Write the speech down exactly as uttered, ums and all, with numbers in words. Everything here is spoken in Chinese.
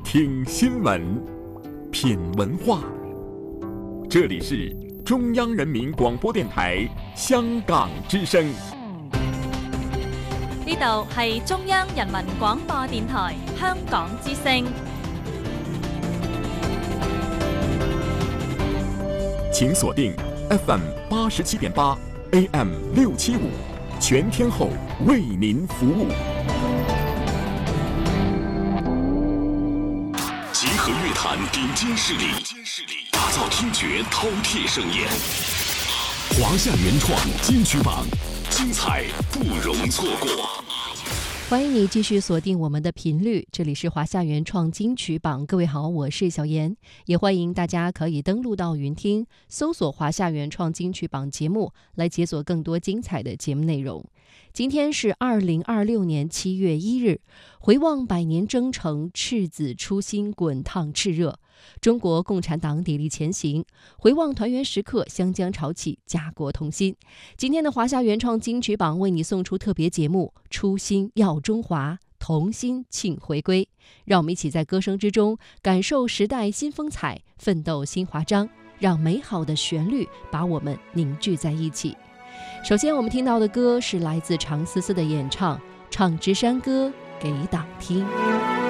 听新闻，品文化。这里是中央人民廣播電台香港之聲。 呢度係中央人民廣播電台香港之聲。 請鎖定 F M 八十七點八 A M 六七五，全天候為您服務。集合樂壇頂尖勢力，打造聽覺饕餮盛宴。華夏原創金曲榜，精彩不容錯過。 歡迎你繼續鎖定我們的頻率，這裡是華夏原創金曲榜。各位好，我是小妍，也歡迎大家可以登錄到雲聽，搜索華夏原創金曲榜節目，來解鎖更多精彩的節目內容。今天是二零二六年七月一日，回望百年征程，赤子初心滾燙熾熱，中國共產黨砥礪前行，回望團圓時刻，湘江潮起，家國同心。今天的華夏原創金曲榜為你送出特別節目，初心耀中華，同心慶回歸。讓我們一起在歌聲之中感受時代新風采，奮鬥新華章，讓美好的旋律把我們凝聚在一起。首先我們聽到的歌是來自常思思的演唱《唱支山歌給黨聽》。